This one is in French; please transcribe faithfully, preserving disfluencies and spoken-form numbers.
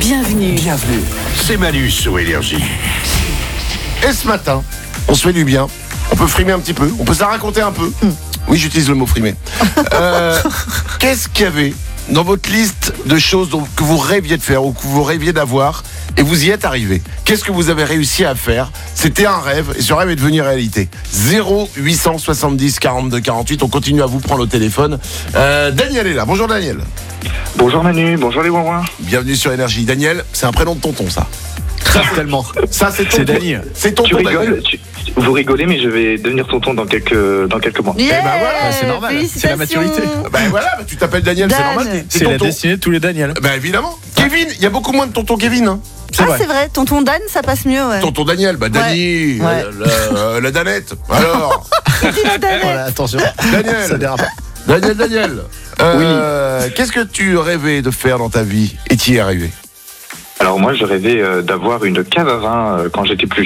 Bienvenue. Bienvenue. C'est Manu sur Énergie. Et ce matin, on se fait du bien. On peut frimer un petit peu. On peut se la raconter un peu. Mm. Oui, j'utilise le mot frimer. euh, Qu'est-ce qu'il y avait dans votre liste de choses dont, que vous rêviez de faire ou que vous rêviez d'avoir et vous y êtes arrivé? Qu'est-ce que vous avez réussi à faire? C'était un rêve et ce rêve est devenu réalité. zéro huit cent soixante-dix quarante-deux quarante-huit. On continue à vous prendre au téléphone. Euh, Daniel est là. Bonjour Daniel. Bonjour Manu, bonjour les Wouin. Bienvenue sur Énergie. Daniel, c'est un prénom de tonton ça. Ça, tellement. Ça, c'est, c'est Dany. C'est tonton Tu rigoles, Daniel. tu, vous rigolez, mais je vais devenir tonton dans quelques, dans quelques mois. Yeah, Eh ben voilà, c'est normal, c'est la maturité. Ben voilà, ben tu t'appelles Daniel, Dan. c'est normal. T'es, t'es C'est la tonton. destinée de tous les Daniel. Ben évidemment. Kevin, il y a beaucoup moins de tonton Kevin. Hein. C'est ah, vrai. c'est vrai, tonton Dan, ça passe mieux, ouais. Tonton Daniel, bah Dany, Ouais. Ouais. La, la, la Danette. Alors, Voilà, attention. Daniel. Ça dérape. Daniel, Daniel. Euh, Qu'est-ce que tu rêvais de faire dans ta vie et t'y es arrivé? Alors moi, je rêvais euh, d'avoir une cave à vin euh, quand j'étais plus